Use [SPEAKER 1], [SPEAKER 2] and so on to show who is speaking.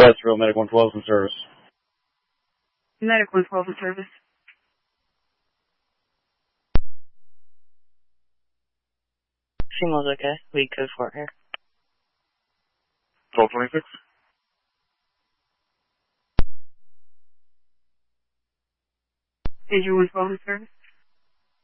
[SPEAKER 1] Westerville, Medic 112 in service.
[SPEAKER 2] Medic 112 in service.
[SPEAKER 3] Female's okay. We code for her.
[SPEAKER 4] 1226.
[SPEAKER 2] Danger 112 in service.